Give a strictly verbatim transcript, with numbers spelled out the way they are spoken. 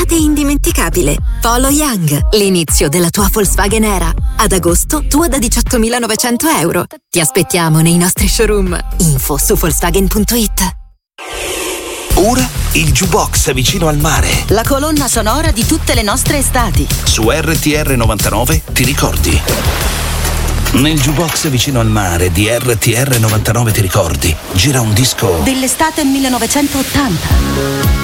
estate indimenticabile. Polo Young, l'inizio della tua Volkswagen era. Ad agosto tua da diciottomilanovecento euro. Ti aspettiamo nei nostri showroom. Info su Volkswagen punto it. Ora il Jukebox vicino al mare. La colonna sonora di tutte le nostre estati. Su R T R novantanove ti ricordi? Nel Jukebox vicino al mare di R T R novantanove ti ricordi? Gira un disco dell'estate millenovecentottanta.